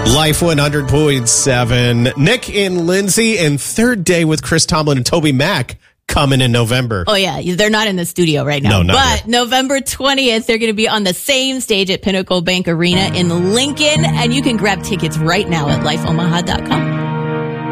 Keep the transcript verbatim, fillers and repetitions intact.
Life one hundred point seven. Nick and Lindsay, and third day with Chris Tomlin and Toby Mac coming in November. Oh, yeah. They're not in the studio right now. No, not But yet. November twentieth, they're going to be on the same stage at Pinnacle Bank Arena in Lincoln. And you can grab tickets right now at life omaha dot com.